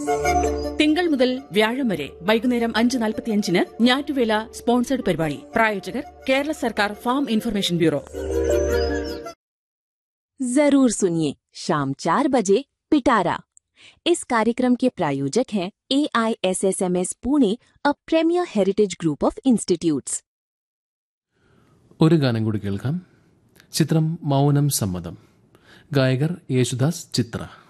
തിങ്കൾ മുതൽ വ്യാഴം വരെ വൈകുന്നേരം 5:45 ഞാറ്റുവേല സ്പോൺസേഡ് പരിപാടി. പ്രായോജകർ കേരള സർക്കാർ ഫാം ഇൻഫർമേഷൻ ബ്യൂറോ. जरूर सुनिए शाम 4 बजे पिटारा। इस कार्यक्रम के प्रायोजक हैं AISSMS Pune, a premiere heritage group of institutes. ഒരു ഗാനം കൂടി കേൾക്കാം. ചിത്രം മൗനം സമ്മതം. ഗായകർ യേശുദാസ്, ചിത്ര.